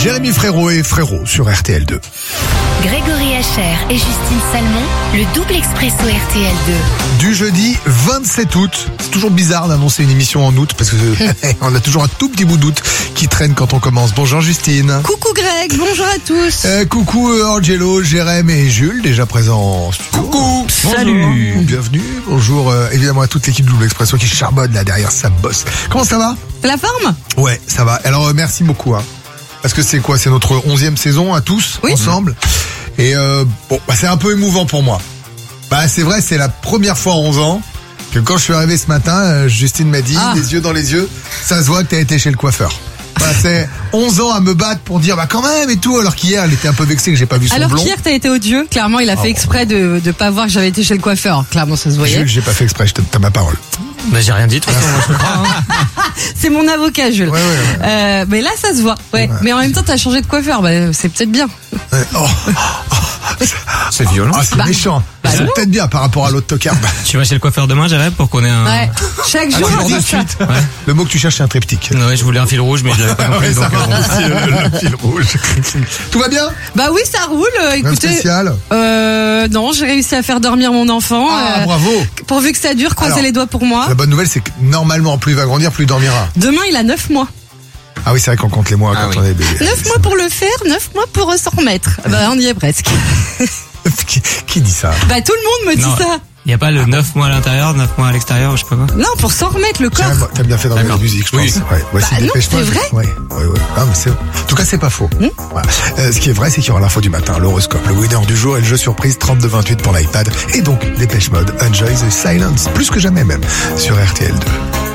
Jérémy Frérot et Frérot sur RTL2. Grégory Hacher et Justine Salmon, le double expresso RTL2. Du jeudi 27 août. C'est toujours bizarre d'annoncer une émission en août parce que on a toujours un tout petit bout d'août qui traîne quand on commence. Bonjour Justine. Coucou Greg, bonjour à tous. Coucou Angelo, Jérémy et Jules, déjà présents en studio. Coucou. Salut. Bienvenue. Bonjour évidemment à toute l'équipe de Double Expresso qui charbonne là derrière sa bosse. Comment ça va? La forme? Ouais, ça va. Alors merci beaucoup. Parce que c'est quoi? C'est notre 11e saison à tous, ensemble. Et c'est un peu émouvant pour moi. C'est vrai, c'est la première fois en 11 ans que quand je suis arrivé ce matin, Justine m'a dit, les yeux dans les yeux, ça se voit que t'as été chez le coiffeur. C'est 11 ans à me battre pour dire quand même et tout, alors qu'hier elle était un peu vexée que j'ai pas vu son blond. Alors qu'hier t'as été odieux, clairement il a fait exprès de pas voir que j'avais été chez le coiffeur, clairement ça se voyait. Jules, j'ai pas fait exprès, t'as ma parole. J'ai rien dit de toute façon, moi je comprends. C'est mon avocat Jules. Ouais. Mais là ça se voit, ouais. Mais en même temps t'as changé de coiffeur, c'est peut-être bien. C'est violent. C'est méchant. C'est non. peut-être bien par rapport à l'autre tocard. Tu vas chez le coiffeur demain, Jérémy, pour qu'on ait un... Ouais. Chaque jour on dit ça. Ouais. Le mot que tu cherches c'est un triptyque. Ouais, je voulais un fil rouge, mais je l'avais pas compris. Ça va aussi, le fil rouge. Tout va bien? Bah oui ça roule, écoutez. Spécial. Non, j'ai réussi à faire dormir mon enfant. Bravo. Pourvu que ça dure, croisez les doigts pour moi. La bonne nouvelle c'est que normalement plus il va grandir, plus il dormira. Demain il a 9 mois. Ah oui, c'est vrai qu'on compte les mois quand on est bébé. 9 mois pour le faire, 9 mois pour s'en remettre. On y est presque. Qui dit ça? Tout le monde me dit ça. Il n'y a pas le 9 mois à l'intérieur, 9 mois à l'extérieur, je sais pas quoi. Non, pour s'en remettre le corps. T'as bien fait dans la musique, je pense. Ouais. Voici non, Dépêche c'est Mode. vrai. Ouais. Ah, mais en tout cas, c'est pas faux. Voilà. Ce qui est vrai, c'est qu'il y aura l'info du matin, l'horoscope, le winner du jour et le jeu surprise 32-28 pour l'iPad. Et donc, Dépêche Mode, Enjoy the Silence. Plus que jamais même, sur RTL2.